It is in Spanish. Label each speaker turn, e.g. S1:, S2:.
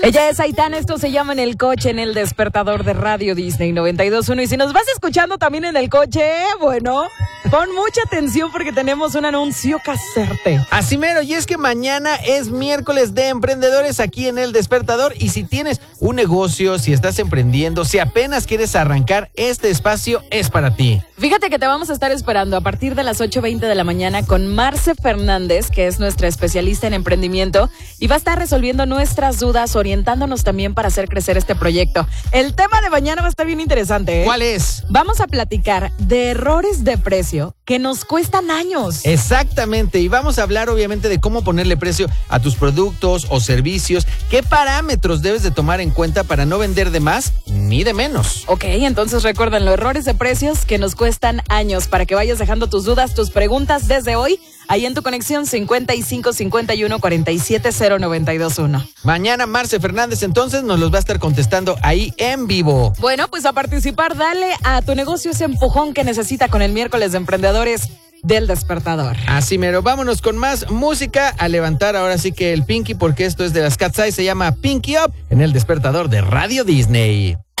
S1: Ella es Aitana, esto se llama En el Coche, en el despertador de Radio Disney 92.1. Y si nos vas escuchando también en el coche, bueno, pon mucha atención porque tenemos un anuncio que hacerte.
S2: Así mero, y es que mañana es miércoles de emprendedores aquí en El Despertador. Y si tienes un negocio, si estás emprendiendo, si apenas quieres arrancar, este espacio es para ti.
S1: Fíjate que te vamos a estar esperando a partir de las 8:20 de la mañana con Marce Fernández, que es nuestra especialista en emprendimiento, y va a estar resolviendo nuestras dudas, orientándonos también para hacer crecer este proyecto. El tema de mañana va a estar bien interesante, ¿eh?
S2: ¿Cuál es?
S1: Vamos a platicar de errores de precio que nos cuestan años.
S2: Exactamente, y vamos a hablar obviamente de cómo ponerle precio a tus productos o servicios, qué parámetros debes de tomar en cuenta para no vender de más ni de menos.
S1: Ok, entonces recuerden los errores de precios que nos cuestan años, para que vayas dejando tus dudas, tus preguntas desde hoy, ahí en tu conexión 55 51 47 0921.
S2: Mañana Marce Fernández entonces nos los va a estar contestando ahí en vivo.
S1: Bueno, pues a participar, dale a tu negocio ese empujón que necesita con el miércoles de emprendedores del Despertador.
S2: Así mero, vámonos con más música, a levantar ahora sí que el Pinky, porque esto es de las Cat's Eyes, se llama Pinky Up en El Despertador de Radio Disney.